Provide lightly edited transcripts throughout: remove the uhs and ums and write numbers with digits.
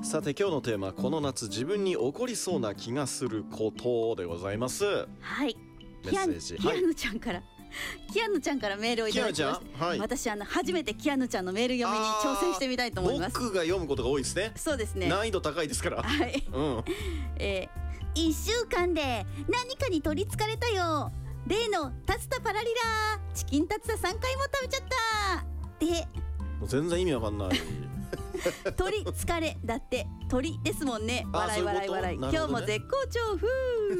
さて今日のテーマ、この夏自分に起こりそうな気がすることでございます。 はい、 メッセージ、 キアヌちゃんから、キアヌちゃんからメールをいただきました。はい、私初めてキアヌちゃんのメール読みに挑戦してみたいと思います。 僕が読むことが多いですね。 そうですね、 難易度高いですから。 はい、1週間で何かに取りつかれたよ。例の竜田パラリラチキン竜田3回も食べちゃったで、 もう全然意味わかんない。 取りつかれだって鳥ですもんね。笑い笑い笑い、ね、今日も絶好調ふ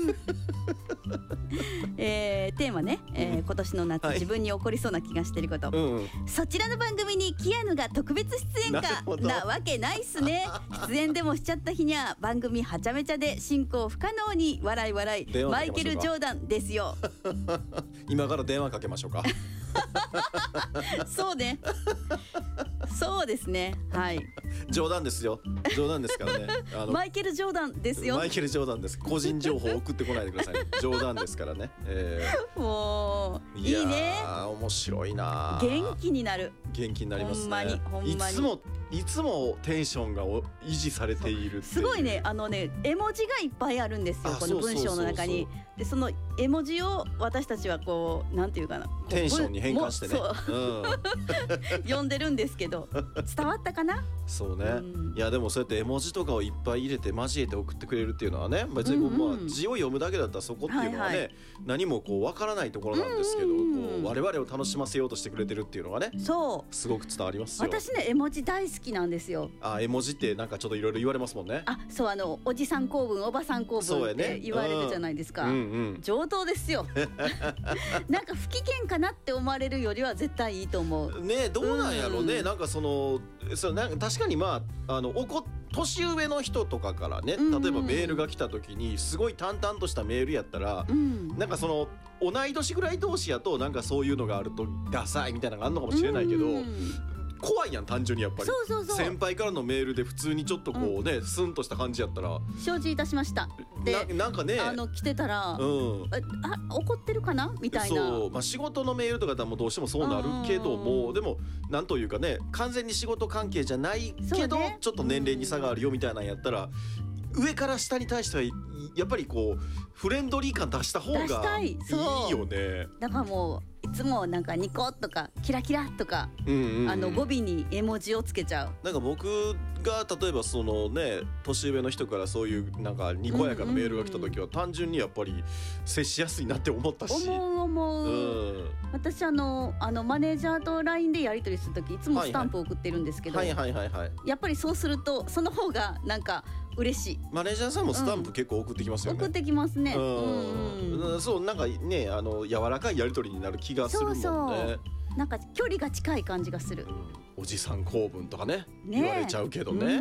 テーマね、今年の夏、はい、自分に起こりそうな気がしてること、そちらの番組にキアヌが特別出演かなわけないっすね。出演でもしちゃった日には番組はちゃめちゃで進行不可能に笑い笑い、マイケル・ジョーダンですよ。 今から電話かけましょうか。 そうね、そうですね、はい、 冗談ですよ、冗談ですからね。 マイケル・ジョーダンですよ。 マイケル・ジョーダンです。個人情報送ってこないでくださいね。冗談ですからね。 もういいね。 面白いな。 元気になる。 元気になりますね。 ほんまにほんまに。 いつもテンションが維持されているっていう。 すごいね、絵文字がいっぱいあるんですよ、この文章の中に。でその絵文字を私たちはこうなんていうかな、 テンションに変換してね、 読んでるんですけど、伝わったかな。 そうね、いやでもそうやって絵文字とかをいっぱい入れて交えて送ってくれるっていうのはね、別にまあ字を読むだけだったらそこっていうのはね、何もこうわからないところなんですけど、こう我々を楽しませようとしてくれてるっていうのがね、そうすごく伝わりますよ。 私ね、絵文字大好きなんですよ。 絵文字ってなんかちょっといろいろ言われますもんね。 そう、おじさん公文、おばさん公文って言われるじゃないですか。上等ですよ。なんか不機嫌かなって思われるよりは絶対いいと思うね。どうなんやろうね。なんかなんか確かに年上の人とかからね、例えばメールが来た時にすごい淡々としたメールやったら、なんか同い年ぐらい同士やとなんかそういうのがあるとダサいみたいなのがあるのかもしれないけど、怖いやん、単純にやっぱり。そう先輩からのメールで普通にちょっとこうね、スンとした感じやったら承知いたしましたで、なんかね来てたら、怒ってるかなみたいな。 そう、仕事のメールとかだともどうしてもそうなるけども、でもなんというかね、完全に仕事関係じゃないけど、ちょっと年齢に差があるよみたいなんやったら、上から下に対してはやっぱりこうフレンドリー感出した方がいいよね。 だからもういつもなんかニコとかキラキラとか、語尾に絵文字をつけちゃう。 なんか僕が例えば年上の人からそういうなんかにこやかなメールが来た時は、単純にやっぱり接しやすいなって思ったし。 思う。私マネージャーと LINE でやり取りする時いつもスタンプを送ってるんですけど、やっぱりそうするとその方がなんか嬉しい。 マネージャーさんもスタンプ結構送ってきますよね。 送ってきますね。 そう、なんかね、柔らかいやり取りになる気がするもんね。そうなんか距離が近い感じがする。 おじさん公文とかね言われちゃうけどね。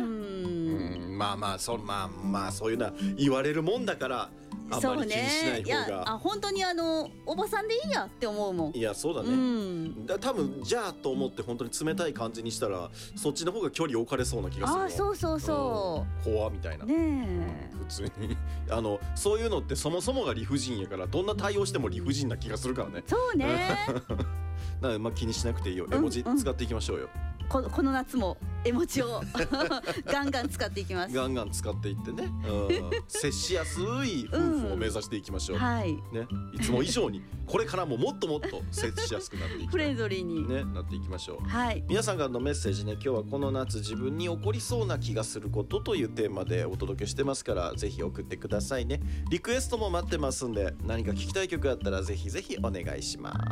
そういうのは言われるもんだからあんまり気にしない方が。 本当におばさんでいいやって思うもん。 いやそうだね、多分じゃあと思って本当に冷たい感じにしたらそっちの方が距離置かれそうな気がする。怖みたいなね。普通にそういうのってそもそもが理不尽やから、どんな対応しても理不尽な気がするからね。 そうね。 なので気にしなくていいよ。絵文字使っていきましょうよ。 この夏も絵文字をガンガン使っていきます。 ガンガン使っていってね、接しやすい夫婦を目指していきましょう。いつも以上にこれからももっともっと接しやすくなっていきフレンドリーに、 なっていきましょう。皆さんからのメッセージね、今日はこの夏自分に起こりそうな気がすることというテーマでお届けしてますから、ぜひ送ってくださいね。リクエストも待ってますんで、何か聞きたい曲あったらぜひぜひお願いします。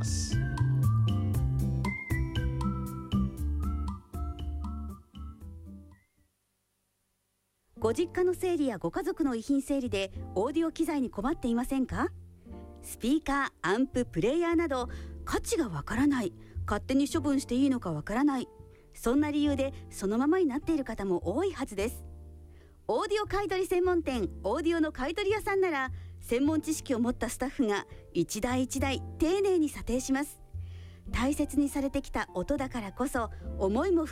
ご実家の整理やご家族の遺品整理でオーディオ機材に困っていませんか？スピーカー、アンプ、プレイヤーなど価値がわからない、勝手に処分していいのかわからない、そんな理由でそのままになっている方も多いはずです。オーディオ買取専門店オーディオの買取屋さんなら、専門知識を持ったスタッフが一台一台丁寧に査定します。大切にされてきた音だからこそ思いも